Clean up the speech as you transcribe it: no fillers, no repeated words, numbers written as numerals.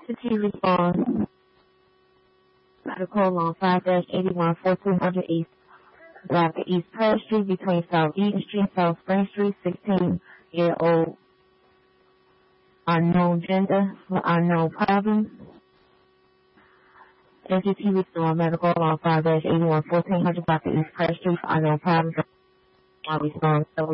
Entity response. Medical along 5-81 1400 East. Rapid East Pearl Street between South East Street, South Spring Street, 16-year-old unknown gender, unknown problem. Entity restore medical along 5-81 1400 Rapid East Pearl Street, unknown problem. Response.